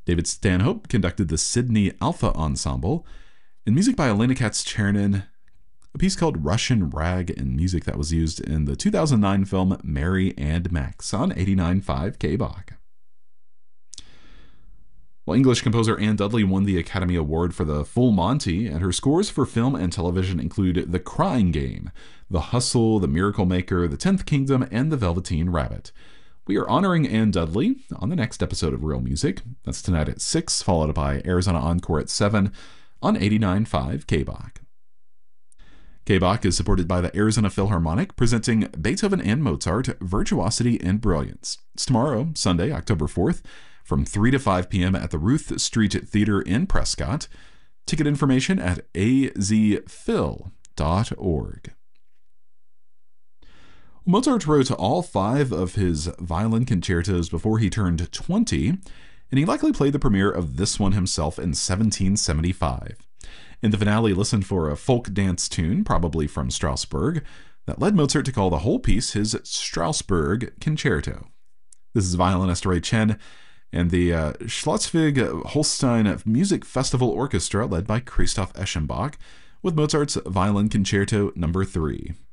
David Stanhope conducted the Sydney Alpha Ensemble, and music by Elena Katz-Chernin, a piece called Russian Rag, and music that was used in the 2009 film Mary and Max on 89.5 KBOK. Well, English composer Anne Dudley won the Academy Award for The Full Monty, and her scores for film and television include The Crying Game, The Hustle, The Miracle Maker, The 10th Kingdom, and The Velveteen Rabbit. We are honoring Anne Dudley on the next episode of Real Music. That's tonight at 6, followed by Arizona Encore at 7 on 89.5 KBOK. KBOK is supported by the Arizona Philharmonic, presenting Beethoven and Mozart, Virtuosity and Brilliance. It's tomorrow, Sunday, October 4th, from 3 to 5 p.m. at the Ruth Street Theater in Prescott. Ticket information at azphil.org. Mozart wrote all 5 of his violin concertos before he turned 20, and he likely played the premiere of this one himself in 1775. In the finale, listen for a folk dance tune, probably from Strasbourg, that led Mozart to call the whole piece his Strasbourg Concerto. This is violinist Ray Chen and the Schleswig-Holstein Music Festival Orchestra, led by Christoph Eschenbach, with Mozart's Violin Concerto No. 3.